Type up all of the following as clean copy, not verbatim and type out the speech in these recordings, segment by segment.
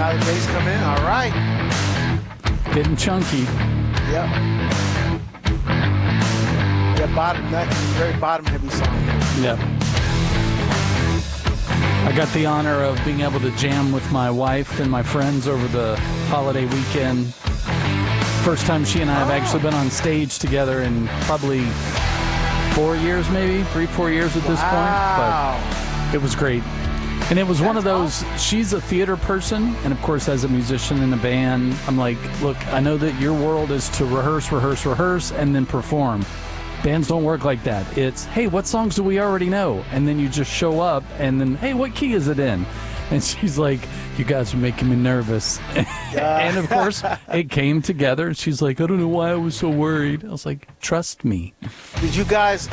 the bass come in. All right. Getting chunky. Yep. Yeah, that's a very bottom-heavy song. Yep. I got the honor of being able to jam with my wife and my friends over the holiday weekend. First time she and I have actually been on stage together in probably 4 years, maybe 3-4 years at this point. But it was great. And it was one of those, she's a theater person, and of course as a musician in a band, I'm like, look, I know that your world is to rehearse, and then perform. Bands don't work like that. It's, hey, what songs do we already know? And then you just show up, and then, hey, what key is it in? And she's like, you guys are making me nervous. And of course, it came together. And she's like, I don't know why I was so worried. I was like, trust me. Did you guys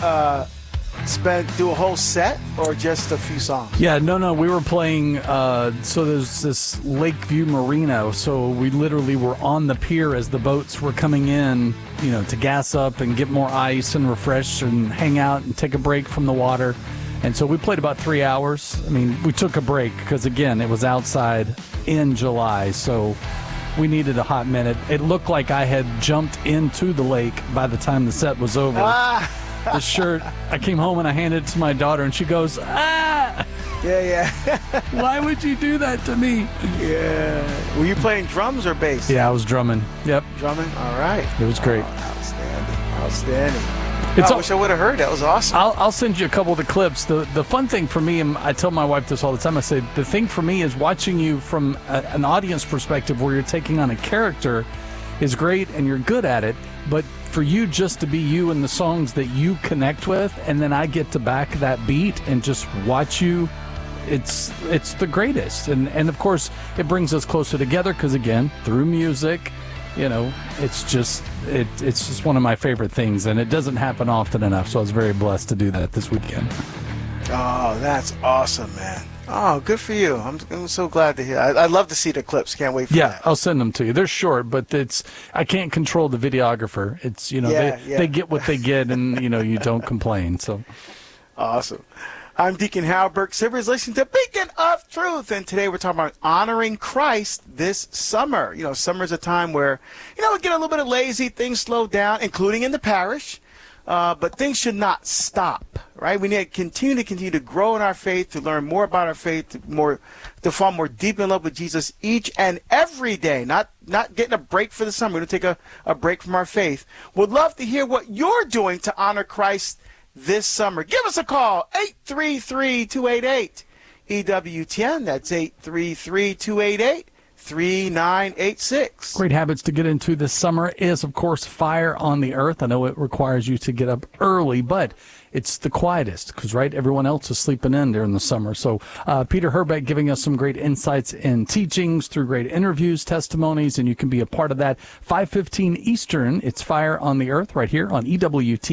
do a whole set or just a few songs? Yeah, no. We were playing, so there's this Lakeview Marina. So we literally were on the pier as the boats were coming in, to gas up and get more ice and refresh and hang out and take a break from the water. And so we played about 3 hours. I mean, we took a break because, again, it was outside in July, so we needed a hot minute. It looked like I had jumped into the lake by the time the set was over. The shirt, I came home and I handed it to my daughter, and she goes, ah! Yeah. Why would you do that to me? Yeah. Were you playing drums or bass? Yeah, I was drumming. Yep. Drumming? All right. It was great. Outstanding. I wish I would have heard. That was awesome. I'll send you a couple of the clips. The fun thing for me, and I tell my wife this all the time, I say, the thing for me is watching you from an audience perspective where you're taking on a character is great and you're good at it, but for you just to be you in the songs that you connect with, and then I get to back that beat and just watch you, it's the greatest. And of course, it brings us closer together because, again, through music, it's just one of my favorite things, and it doesn't happen often enough, so I was very blessed to do that this weekend. Oh, that's awesome, man. Oh, good for you. I'm so glad to hear. I'd love to see the clips. Can't wait for that. Yeah, I'll send them to you. They're short, but I can't control the videographer. It's, they get what they get, and, you don't complain. So awesome. I'm Deacon Hal Burke-Sivers, listening to Beacon of Truth, and today we're talking about honoring Christ this summer. Summer's a time where, we get a little bit of lazy, things slow down, including in the parish, but things should not stop, right? We need to continue to grow in our faith, to learn more about our faith, to fall more deep in love with Jesus each and every day, not getting a break for the summer. We're going to take a break from our faith. Would love to hear what you're doing to honor Christ this summer. Give us a call, 833-288-EWTN. That's 833-288-3986. Great habits to get into this summer is, of course, Fire on the Earth. I know it requires you to get up early, but it's the quietest because, right, everyone else is sleeping in during the summer. So Peter Herbeck giving us some great insights and teachings through great interviews, testimonies, and you can be a part of that. 5:15 Eastern, it's Fire on the Earth right here on EWT.